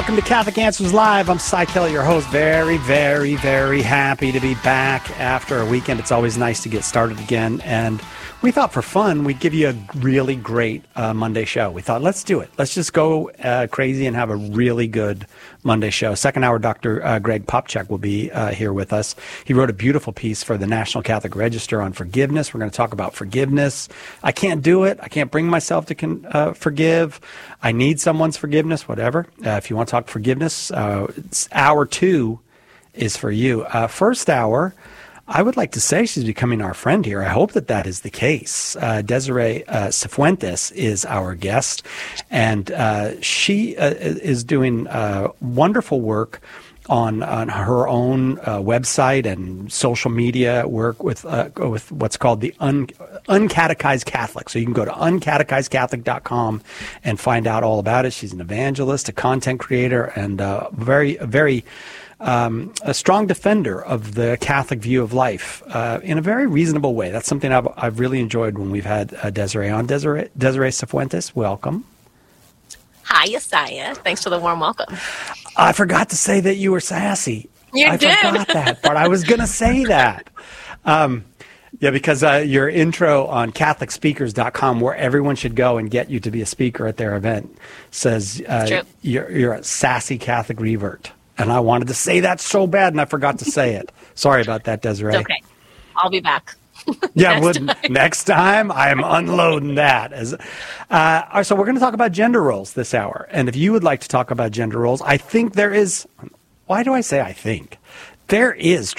Welcome to Catholic Answers Live. I'm Cy Kelly, your host. Very, very, very happy to be back after a weekend. It's always nice to get started again. And we thought for fun, we'd give you a really great Monday show. We thought, let's do it. Let's just go crazy and have a really good Monday show. Second hour, Dr. Greg Popcak will be here with us. He wrote a beautiful piece for the National Catholic Register on forgiveness. We're going to talk about forgiveness. I can't do it. I can't bring myself to forgive. I need someone's forgiveness, whatever. If you want to talk forgiveness, hour 2 is for you. First hour, I would like to say she's becoming our friend here. I hope that is the case. Desiree Cifuentes is our guest, and she is doing wonderful work on her own website and social media work with what's called the Uncatechized Catholic. So you can go to uncatechizedcatholic.com and find out all about it. She's an evangelist, a content creator, and very a strong defender of the Catholic view of life in a very reasonable way. That's something I've really enjoyed when we've had Desiree on. Desiree Cifuentes, welcome. Hi, Isaiah. Thanks for the warm welcome. I forgot to say that you were sassy. I forgot that part. I was going to say that. Because your intro on CatholicSpeakers.com, where everyone should go and get you to be a speaker at their event, says you're a sassy Catholic revert. And I wanted to say that so bad, and I forgot to say it. Sorry about that, Desiree. It's okay. I'll be back. Next time I'm unloading that. So we're going to talk about gender roles this hour. And if you would like to talk about gender roles, I think there is, why do I say I think? There is